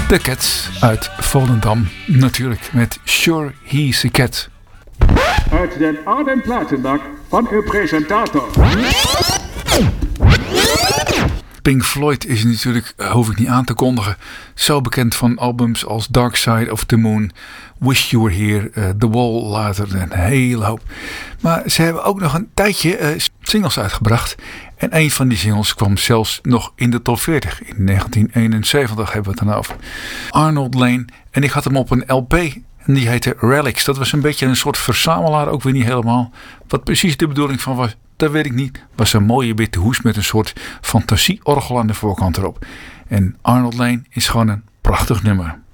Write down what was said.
De Cats uit Volendam, natuurlijk met Sure He's a Cat. Uit den oude platenbak van uw presentator. Pink Floyd is natuurlijk, hoef ik niet aan te kondigen, zo bekend van albums als Dark Side of the Moon, Wish You Were Here, The Wall later en een hele hoop. Maar ze hebben ook nog een tijdje singles uitgebracht. En een van die singles kwam zelfs nog in de top 40. In 1971 hebben we het dan over. Arnold Layne. En ik had hem op een LP. En die heette Relics. Dat was een beetje een soort verzamelaar. Ook weer niet helemaal. Wat precies de bedoeling van was, dat weet ik niet. Was een mooie witte hoes met een soort fantasieorgel aan de voorkant erop. En Arnold Layne is gewoon een prachtig nummer.